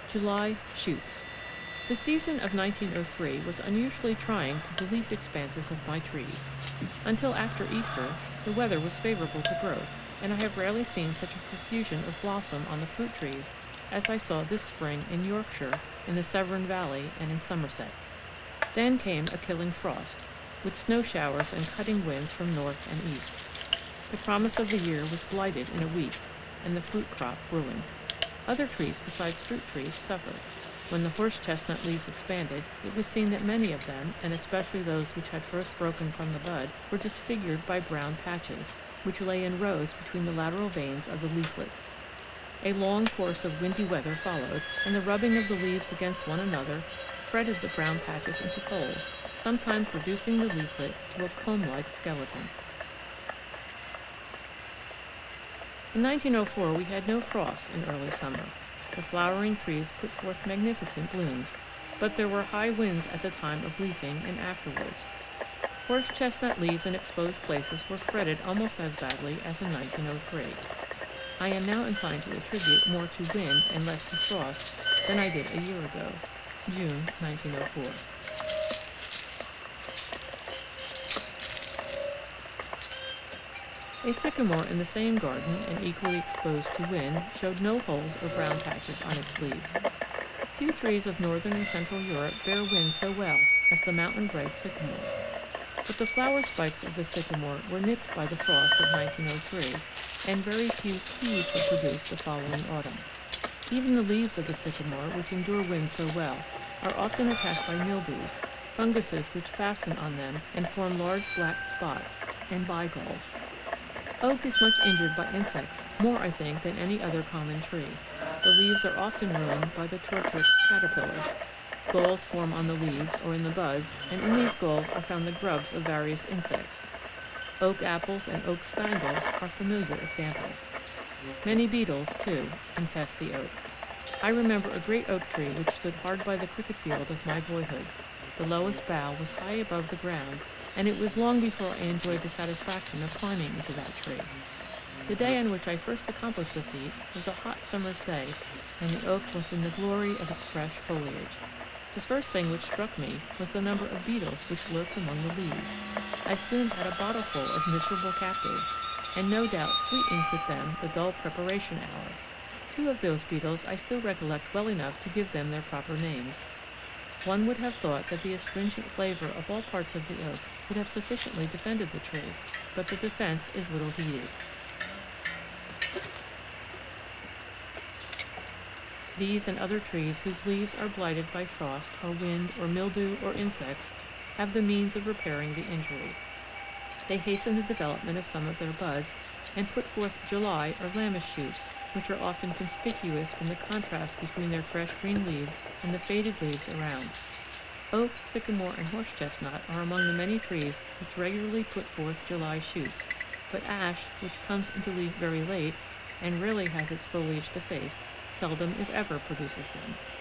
July shoots. The season of 1903 was unusually trying to the leaf expanses of my trees. Until after Easter, the weather was favorable to growth, and I have rarely seen such a profusion of blossom on the fruit trees as I saw this spring in Yorkshire, in the Severn Valley, and in Somerset. Then came a killing frost, with snow showers and cutting winds from north and east. The promise of the year was blighted in a week, and the fruit crop ruined. Other trees besides fruit trees suffered. When the horse chestnut leaves expanded, it was seen that many of them, and especially those which had first broken from the bud, were disfigured by brown patches, which lay in rows between the lateral veins of the leaflets. A long course of windy weather followed, and the rubbing of the leaves against one another fretted the brown patches into poles, sometimes reducing the leaflet to a comb-like skeleton. In 1904 we had no frosts in early summer. The flowering trees put forth magnificent blooms, but there were high winds at the time of leafing and afterwards. Horse chestnut leaves in exposed places were fretted almost as badly as in 1903. I am now inclined to attribute more to wind and less to frost than I did a year ago, June 1904. A sycamore in the same garden and equally exposed to wind showed no holes or brown patches on its leaves. Few trees of northern and central Europe bear wind so well as the mountain-bred sycamore. But the flower spikes of the sycamore were nipped by the frost of 1903, and very few keys were produced the following autumn. Even the leaves of the sycamore, which endure wind so well, are often attacked by mildews, funguses which fasten on them and form large black spots, and bigalls. Oak is much injured by insects, more I think than any other common tree. The leaves are often ruined by the tortrix caterpillar. Galls form on the leaves or in the buds, and in these galls are found the grubs of various insects. Oak apples and oak spangles are familiar examples. Many beetles, too, infest the oak. I remember a great oak tree which stood hard by the cricket field of my boyhood. The lowest bough was high above the ground, and it was long before I enjoyed the satisfaction of climbing into that tree. The day on which I first accomplished the feat was a hot summer's day, and the oak was in the glory of its fresh foliage. The first thing which struck me was the number of beetles which lurked among the leaves. I soon had a bottle full of miserable captives, and no doubt sweetened with them the dull preparation hour. 2 of those beetles I still recollect well enough to give them their proper names. One would have thought that the astringent flavor of all parts of the oak would have sufficiently defended the tree, but the defense is little heeded. These and other trees whose leaves are blighted by frost or wind or mildew or insects have the means of repairing the injury. They hasten the development of some of their buds and put forth July or lammas shoots, which are often conspicuous from the contrast between their fresh green leaves and the faded leaves around. Oak, sycamore, and horse chestnut are among the many trees which regularly put forth July shoots, but ash, which comes into leaf very late and rarely has its foliage defaced, seldom if ever produces them.